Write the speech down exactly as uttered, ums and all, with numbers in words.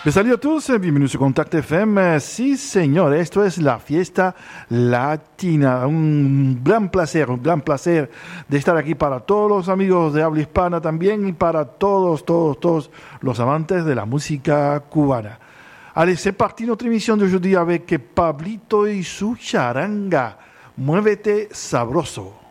Saludos a todos, bienvenidos a Contact F M. Sí, señor, esto es la fiesta latina. Un gran placer, un gran placer de estar aquí para todos los amigos de habla hispana también y para todos, todos, todos los amantes de la música cubana. Allez, c'est parti notre émission d'aujourd'hui avec Pablito y su charanga. Muévete sabroso.